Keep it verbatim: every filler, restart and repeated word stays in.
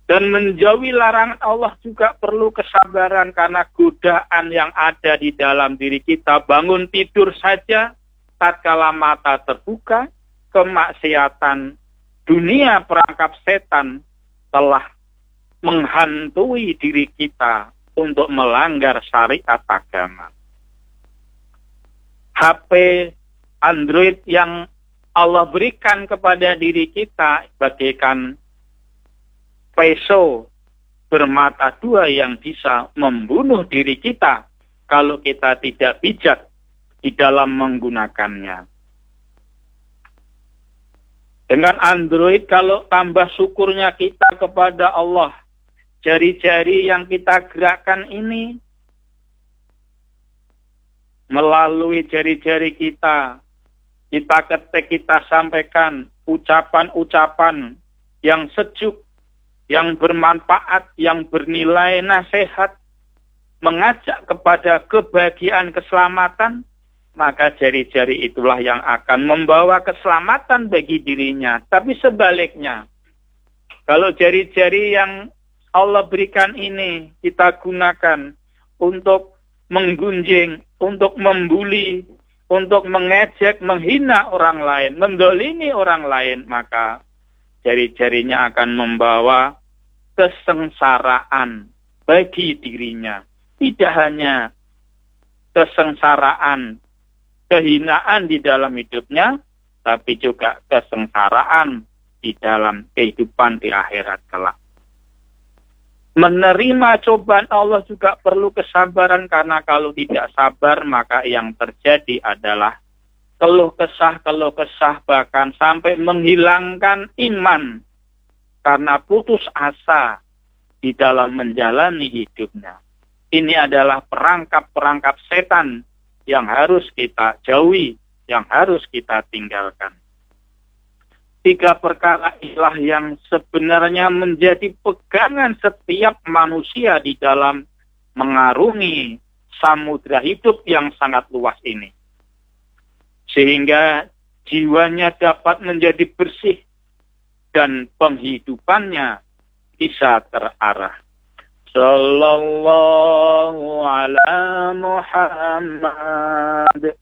Dan menjauhi larangan Allah juga perlu kesabaran karena godaan yang ada di dalam diri kita. Bangun tidur saja, tatkala mata terbuka, kemaksiatan dunia perangkap setan telah menghantui diri kita untuk melanggar syariat agama. H P Android yang Allah berikan kepada diri kita bagaikan pisau bermata dua yang bisa membunuh diri kita kalau kita tidak bijak di dalam menggunakannya. Dengan Android, kalau tambah syukurnya kita kepada Allah, jari-jari yang kita gerakkan ini, melalui jari-jari kita, kita ketik, kita sampaikan ucapan-ucapan yang sejuk, yang bermanfaat, yang bernilai nasihat, mengajak kepada kebahagiaan, keselamatan, maka jari-jari itulah yang akan membawa keselamatan bagi dirinya. Tapi sebaliknya, kalau jari-jari yang Allah berikan ini kita gunakan untuk menggunjing, untuk membuli, untuk mengejek, menghina orang lain, mendolimi orang lain, maka jari-jarinya akan membawa kesengsaraan bagi dirinya. Tidak hanya kesengsaraan, kehinaan di dalam hidupnya, tapi juga kesengsaraan di dalam kehidupan di akhirat kelak. Menerima cobaan Allah juga perlu kesabaran, karena kalau tidak sabar maka yang terjadi adalah keluh kesah, keluh kesah, bahkan sampai menghilangkan iman karena putus asa di dalam menjalani hidupnya. Ini adalah perangkap-perangkap setan yang harus kita jauhi, yang harus kita tinggalkan. Tiga perkara inilah yang sebenarnya menjadi pegangan setiap manusia di dalam mengarungi samudra hidup yang sangat luas ini. Sehingga jiwanya dapat menjadi bersih dan penghidupannya bisa terarah. Sallallahu ala Muhammad.